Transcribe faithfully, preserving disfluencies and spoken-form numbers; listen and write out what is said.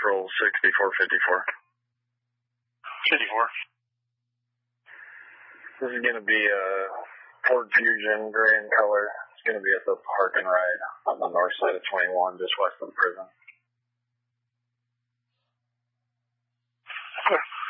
Central sixty-four fifty-four. fifty-four. This is going to be a Ford Fusion, gray in color. It's going to be at the park and ride on the north side of twenty-one, just west of the prison. Okay.